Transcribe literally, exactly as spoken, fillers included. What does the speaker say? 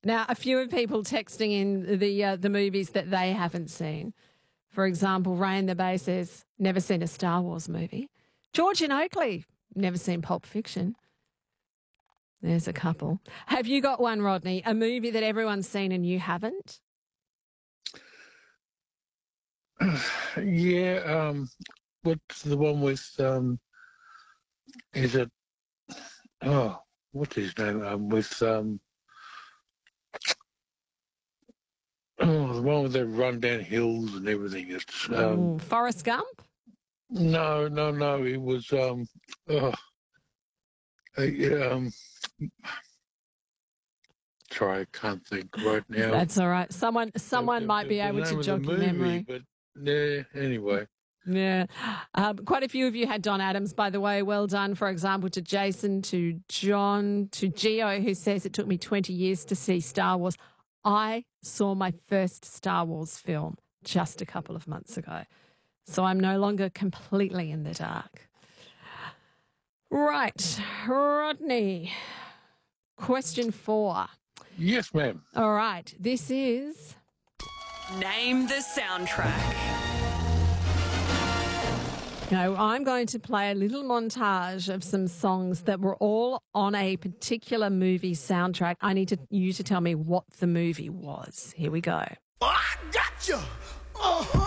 Now, a few of people texting in the uh, the movies that they haven't seen. For example, Ray in the Bay says, never seen a Star Wars movie. George in Oakley, never seen Pulp Fiction. There's a couple. Have you got one, Rodney? A movie that everyone's seen and you haven't? Yeah, um, what's the one with, um, is it, oh, what's his name? Um, with, um, oh, the one with the run down hills and everything. It's, um, Ooh, Forrest Gump? no, no, no, it was, um, oh, uh, um, sorry, I can't think right now. That's all right. Someone someone The- might the- be the able name to of jog the your movie, memory. But, yeah, anyway. Yeah. Um, quite a few of you had Don Adams, by the way. Well done, for example, to Jason, to John, to Gio, who says it took me twenty years to see Star Wars. I saw my first Star Wars film just a couple of months ago. So I'm no longer completely in the dark. Right. Rodney, question four. Yes, ma'am. All right. This is... Name the soundtrack. No, I'm going to play a little montage of some songs that were all on a particular movie soundtrack. I need to, you to tell me what the movie was. Here we go. I got you. Uh-huh.